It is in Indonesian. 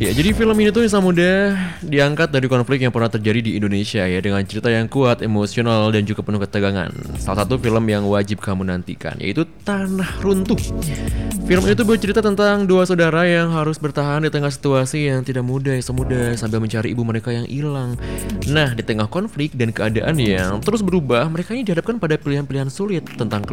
Ya, jadi film ini tuh Insan Muda diangkat dari konflik yang pernah terjadi di Indonesia ya, dengan cerita yang kuat, emosional, dan juga penuh ketegangan. Salah satu film yang wajib kamu nantikan yaitu Tanah Runtuh. Film itu bercerita tentang dua saudara yang harus bertahan di tengah situasi yang tidak mudah sambil mencari ibu mereka yang hilang. Nah, di tengah konflik dan keadaan yang terus berubah, mereka ini dihadapkan pada pilihan-pilihan sulit tentang